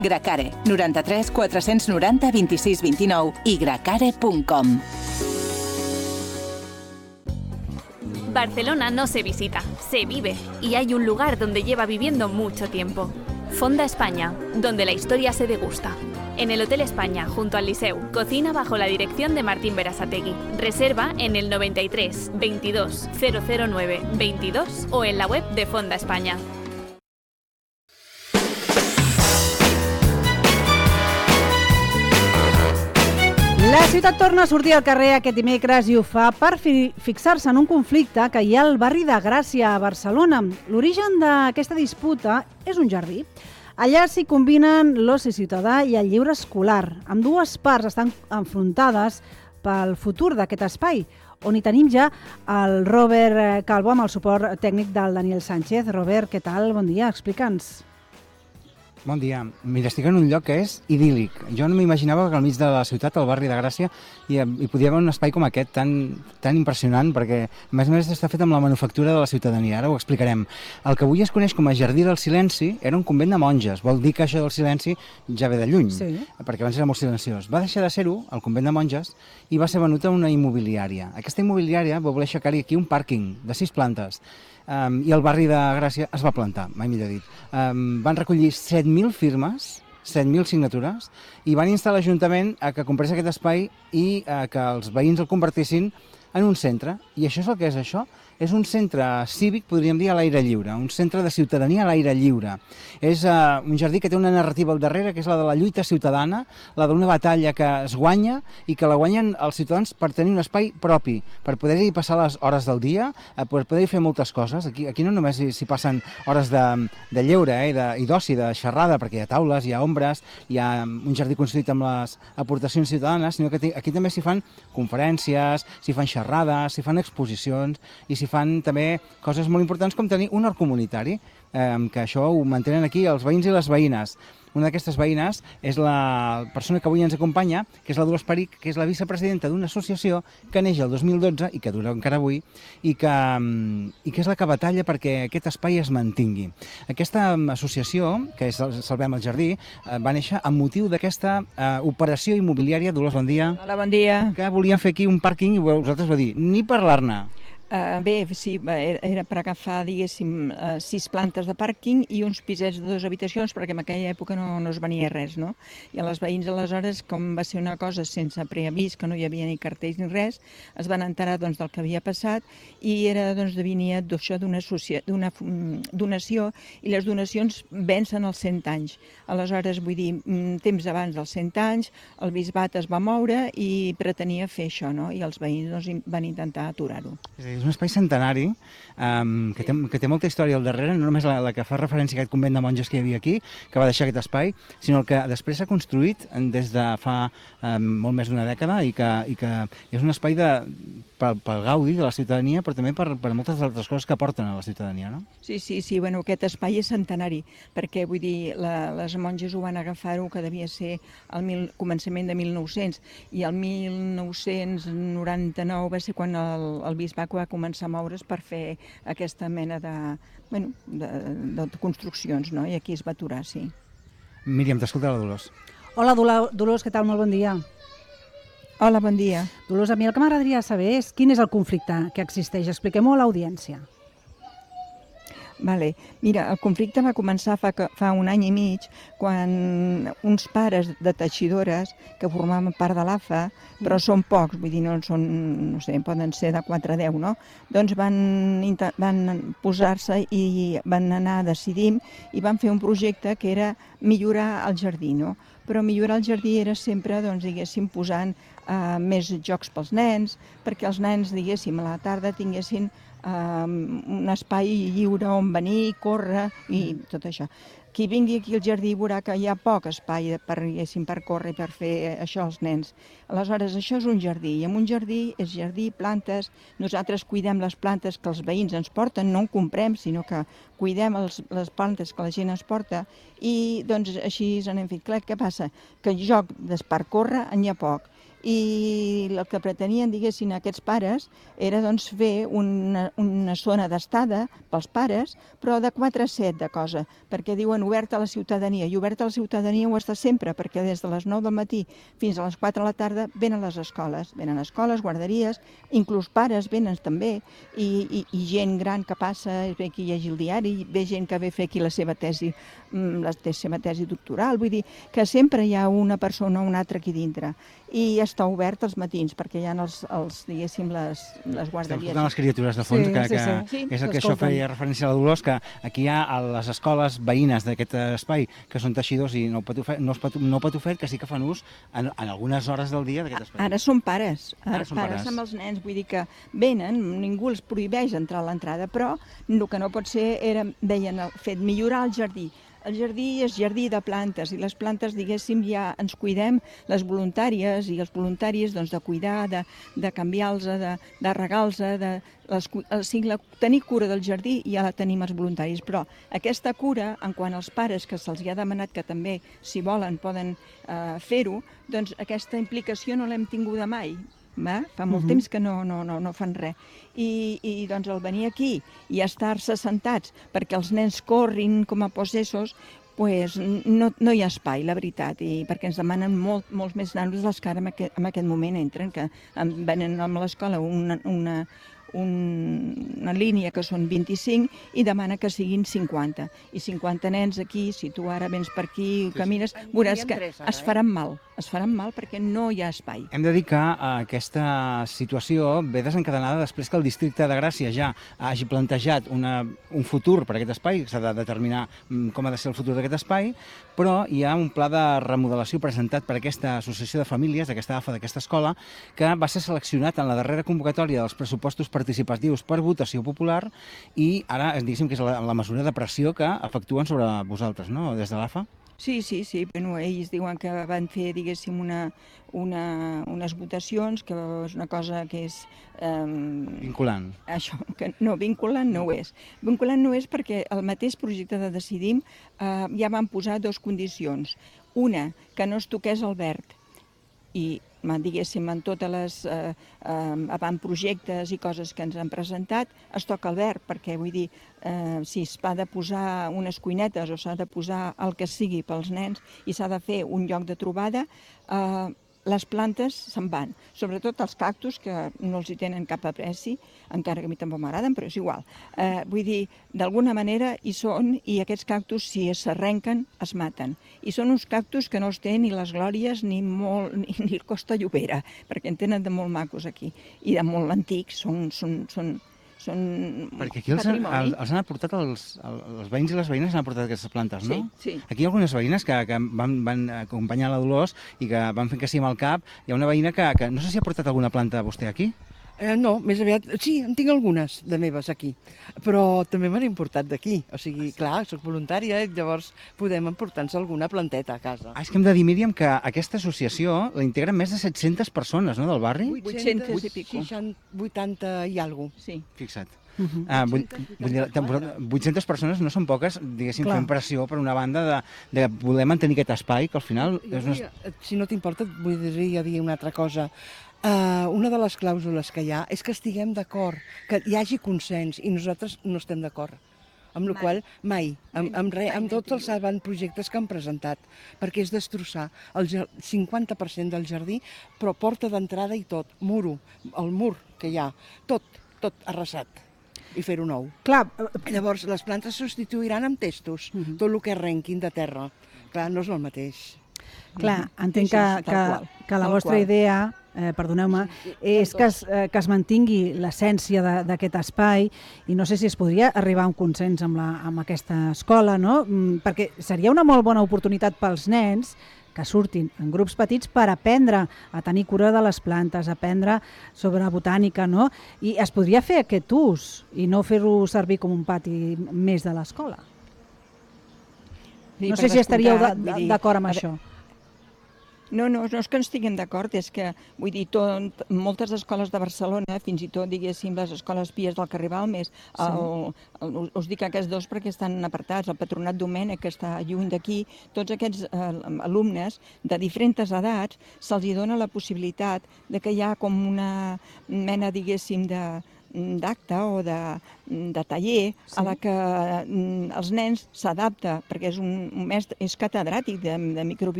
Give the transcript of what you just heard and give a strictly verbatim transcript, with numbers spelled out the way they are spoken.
Gracare, noranta-tres quatre-cents noranta vint-i-sis vint-i-nou i gracare punt com. Barcelona no se visita, se vive, y hay un lugar donde lleva viviendo mucho tiempo. Fonda España, donde la historia se degusta. En el Hotel España, junto al Liceu, cocina bajo la dirección de Martín Berasategui. Reserva en el noventa y tres veintidós cero cero nueve veintidós o en la web de Fonda España. La ciutat torna a sortir al carrer aquest dimecres i ho fa per fi fixar-se en un conflicte que hi ha al barri de Gràcia, a Barcelona. L'origen d'aquesta disputa és un jardí. Allà s'hi combinen l'oci ciutadà i el lleure escolar. Ambdues parts estan enfrontades pel futur d'aquest espai, on hi tenim ja el Robert Calvo amb el suport tècnic del Daniel Sánchez. Robert, què tal? Bon dia, explica'ns. Bon dia. Mira, estic en un lloc que és idíl·lic. Jo no m'imaginava que al mig de la ciutat, al barri de Gràcia, hi, hi podia haver un espai com aquest tan, tan impressionant, perquè a més a més està fet amb la manufactura de la ciutadania. Ara ho explicarem. El que avui es coneix com a Jardí del Silenci era un convent de monges. Vol dir que això del silenci ja ve de lluny, sí. Perquè abans era molt silenciós. Va deixar de ser-ho, el convent de monges, i va ser venut a una immobiliària. Aquesta immobiliària va voler aixecar-hi aquí un pàrquing de sis plantes. Um, i el barri de Gràcia es va plantar, mai millor dit. Um, van recollir set mil firmes, set mil signatures, i van instar l'Ajuntament a que comprés aquest espai i a que els veïns el convertissin en un centre. I això és el que és això? És un centre cívic, podríem dir, a l'aire lliure, un centre de ciutadania a l'aire lliure. És uh, un jardí que té una narrativa al darrere, que és la de la lluita ciutadana, la d'una batalla que es guanya i que la guanyen els ciutadans per tenir un espai propi, per poder-hi passar les hores del dia, per poder-hi fer moltes coses. Aquí, aquí no només s'hi passen hores de, de lleure eh, i, de, i d'oci, de xerrada, perquè hi ha taules, hi ha ombres, hi ha un jardí construït amb les aportacions ciutadanes, sinó que aquí també s'hi fan conferències, s'hi fan xerrades, s'hi fan exposicions i s'hi fan també coses molt importants com tenir un hort comunitari, eh, que això ho mantenen aquí els veïns i les veïnes. Una d'aquestes veïnes és la persona que avui ens acompanya, que és la Dolors Peric, que és la vicepresidenta d'una associació que neix el dos mil dotze i que dura encara avui i que, i que és la que batalla perquè aquest espai es mantingui. Aquesta associació, que és Salvem el Jardí, va néixer amb motiu d'aquesta eh, operació immobiliària. Dolors, bon dia. Hola, bon dia. Que volien fer aquí un pàrquing i vosaltres vau dir, ni parlar-ne. Uh, bé, sí, era per agafar, diguéssim, uh, sis plantes de pàrquing i uns pisets de dues habitacions, perquè en aquella època no, no es venia res, no? I els veïns, aleshores, com va ser una cosa sense preavís, que no hi havia ni cartells ni res, es van enterar doncs, del que havia passat i era, doncs, venia d'això d'una donació, i les donacions vencen els cent anys. Aleshores, vull dir, temps abans dels cent anys, el bisbat es va moure i pretenia fer això, no? I els veïns doncs, van intentar aturar-ho. És un espai centenari um, que, té, que té molta història al darrere, no només la, la que fa referència a aquest convent de monges que hi havia aquí, que va deixar aquest espai, sinó el que després s'ha construït des de fa um, molt més d'una dècada i que, i que és un espai de, pel, pel gaudi de la ciutadania, però també per, per moltes altres coses que aporten a la ciutadania, no? Sí, sí, sí, bueno, aquest espai és centenari, perquè vull dir, la, les monges ho van agafar-ho, que devia ser al mil, començament de mil nou-cents, i el mil nou-cents noranta-nou va ser quan el, el bisbat va començar a moure's per fer aquesta mena de, bueno, de, de construccions, no? I aquí es va aturar, sí. Míriam, t'escolta la Dolors. Hola, Dolors, què tal? Molt bon dia. Hola, bon dia. Dolors, a mi el que m'agradaria saber és quin és el conflicte que existeix. Expliquem-ho a l'audiència. Vale. Mira, el conflicte va començar fa, fa un any i mig, quan uns pares de teixidores que formaven part de l'A F A, però són pocs, vull dir, no són, no sé, poden ser de quatre a deu, no? Doncs van, van posar-se i van anar a Decidim i van fer un projecte que era millorar el jardí, no? Però millorar el jardí era sempre, doncs, diguéssim, posant eh, més jocs pels nens, perquè els nens, diguéssim, a la tarda tinguessin Um, un espai lliure on venir, córrer i tot això. Qui vingui aquí al jardí veurà que hi ha poc espai per, per córrer i per fer això als nens. Aleshores, això és un jardí, i en un jardí és jardí, plantes. Nosaltres cuidem les plantes que els veïns ens porten, no en comprem, sinó que cuidem els, les plantes que la gent ens porta, i doncs així anem fet. Clar, què passa? Que joc per córrer en hi ha poc. i el que pretenien, diguéssim, aquests pares era doncs, fer una, una zona d'estada pels pares, però de quatre a set de cosa, perquè diuen oberta a la ciutadania, i oberta a la ciutadania ho està sempre, perquè des de les nou del matí fins a les quatre de la tarda venen les escoles, venen escoles, guarderies, inclús pares venen també, i, i, i gent gran que passa, ve aquí llegir el diari, ve gent que ve a fer aquí la seva tesi, la seva tesi doctoral, vull dir que sempre hi ha una persona o una altra aquí dintre, i està obert els matins, perquè hi ha els, els diguéssim, les, les guarderies. Estem les criatures de fons, Sí, que, sí, que, sí. que és el que això feia referència a la Dolors, que aquí hi ha a les escoles veïnes d'aquest espai, que són teixidors i no ho pot fer, no es pot, no pot fer, que sí que fan ús en, en algunes hores del dia d'aquest espai. Ara són pares, Ara ara són pares pares. amb els nens, vull dir que venen, ningú els prohibeix entrar a l'entrada, però el que no pot ser era, deien, el fet millorar el jardí. El jardí és jardí de plantes i les plantes, diguéssim, ja ens cuidem les voluntàries i els voluntaris doncs, de cuidar, de, de canviar-los, de, de regar-los, de les, o sigui, la, tenir cura del jardí ja la tenim els voluntaris, però aquesta cura, en quant als pares que se'ls ha demanat que també, si volen, poden eh, fer-ho, doncs aquesta implicació no l'hem tinguda mai. Va? Fa molt uh -huh. temps que no, no, no, no fan res. I, i doncs el venir aquí i estar-se sentats perquè els nens corrin com a possessos, pues, no, no hi ha espai, la veritat, i perquè ens demanen molt, molts més nanos dels que ara en aquest, en aquest moment entren, que venen a l'escola una, una, una línia que són vint-i-cinc i demana que siguin cinquanta. I cinquanta nens aquí, si tu ara vens per aquí, camines, veuràs que es faran mal, es faran mal perquè no hi ha espai. Hem de dir que aquesta situació ve desencadenada després que el districte de Gràcia ja hagi plantejat una, un futur per a aquest espai, s'ha de determinar com ha de ser el futur d'aquest espai, però hi ha un pla de remodelació presentat per aquesta associació de famílies, d'aquesta A F A, d'aquesta escola, que va ser seleccionat en la darrera convocatòria dels pressupostos participatius per votació popular i ara, diguéssim, que és la, la mesura de pressió que efectuen sobre vosaltres, no?, des de l'A F A. Sí, sí, sí. Bueno, ells diuen que van fer, diguéssim, una, una, unes votacions, que és una cosa que és... Eh, vinculant. Això, que no, vinculant no ho és. Vinculant no és perquè el mateix projecte de Decidim eh, ja van posar dues condicions. Una, que no es toqués el verd, i diguéssim, en totes les eh, eh, avantprojectes i coses que ens han presentat, es toca el verd, perquè vull dir, eh, si es va de posar unes cuinetes o s'ha de posar el que sigui pels nens i s'ha de fer un lloc de trobada, eh, les plantes se'n van, sobretot els cactus, que no els hi tenen cap apreci, encara que a mi tampoc m'agraden, però és igual. Eh, vull dir, d'alguna manera hi són, i aquests cactus, si s'arrenquen, es maten. I són uns cactus que no els tenen ni les glòries ni, molt, ni, ni el Costa Llobera, perquè en tenen de molt macos aquí, i de molt antics, són... són, són són perquè aquí els, han, els han aportat els, els veïns i les veïnes han aportat aquestes plantes, no? Sí, sí. Aquí hi ha algunes veïnes que, que van, van acompanyar la Dolors i que van fer que sí amb el cap. Hi ha una veïna que, que no sé si ha portat alguna planta vostè aquí? Eh, no, més aviat, sí, en tinc algunes de meves aquí, però també m'han importat d'aquí, o sigui, clar, soc voluntària, llavors podem emportar-nos alguna planteta a casa. Ah, és que hem de dir, Míriam, que aquesta associació la integren més de set-centes persones, no?, del barri? vuit-centes i pico. vuitanta i alguna cosa. Sí. Fixa't. Uh -huh. ah, vull, vull dir, vuit-centes persones no són poques, diguéssim, fent pressió per una banda de, de voler mantenir aquest espai, que al final... Jo, és una... Si no t'importa, vull dir, dir una altra cosa. Uh, una de les clàusules que hi ha és que estiguem d'acord, que hi hagi consens, i nosaltres no estem d'acord. Amb la qual mai, amb, amb, re, amb tots els avantprojectes que han presentat, perquè és destrossar el cinquanta per cent del jardí, però porta d'entrada i tot, muro, el mur que hi ha, tot, tot arrasat, i fer-ho nou. Clar. Llavors, les plantes substituiran amb testos, uh -huh. tot el que arrenquin de terra. Clar, no és el mateix. Clar, entenc que, que, que la vostra idea, eh, perdoneu-me, és que es, eh, que es mantingui l'essència d'aquest espai, i no sé si es podria arribar a un consens amb, la, amb aquesta escola, no? Perquè seria una molt bona oportunitat pels nens que surtin en grups petits per aprendre a tenir cura de les plantes, aprendre sobre botànica, no? I es podria fer aquest ús i no fer-ho servir com un pati més de l'escola. No sé si estaríeu d'acord amb això. No, no, no és que no estiguem d'acord, és que, vull dir, tot, moltes escoles de Barcelona, fins i tot, diguéssim, les escoles pies del carrer Balmes, el, el, us dic aquests dos perquè estan apartats, el Patronat Domènec, que està lluny d'aquí, tots aquests eh, alumnes de diferents edats se'ls hi dona la possibilitat de que hi ha com una mena, diguéssim, de d'acte o de, de taller sí. a la que mm, els nens s'adapta, perquè és un, un mestre, és catedràtic de, de microbiologia,